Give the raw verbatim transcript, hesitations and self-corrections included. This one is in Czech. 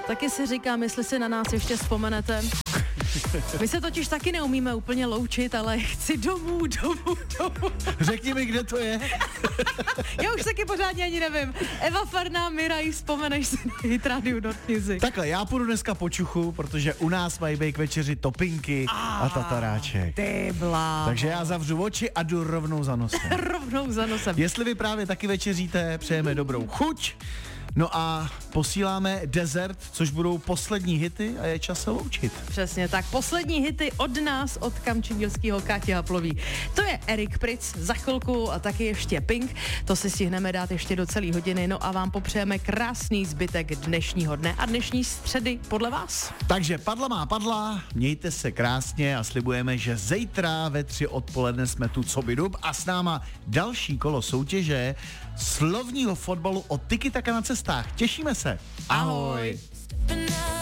Taky si říkám, jestli si na nás ještě vzpomenete. My se totiž taky neumíme úplně loučit, ale chci domů, domů, domů. Řekni mi, kde to je. Já už taky pořádně ani nevím. Eva Farná, Miraj, vzpomeneš si na Hit Radio Nord Music. Takhle, já půjdu dneska po čuchu, protože u nás mají být k večeři topinky a, a tataráček. Ty blá. Takže já zavřu oči a jdu rovnou za nosem. Rovnou za nosem. Jestli vy právě taky večeříte, přejeme dobrou chuť. No a posíláme Desert, což budou poslední hity a je čas se loučit. Přesně tak. Poslední hity od nás, od Kamčinilského Káti Haplový. To je Erik Pritz za chvilku a taky ještě Pink. To si stihneme dát ještě do celé hodiny. No a vám popřejeme krásný zbytek dnešního dne a dnešní středy podle vás. Takže padla má padla, mějte se krásně a slibujeme, že zítra ve tři odpoledne jsme tu co by dub a s náma další kolo soutěže slovního fotbalu o tiki-taka na cestách. Těšíme se. Ahoj. Ahoj.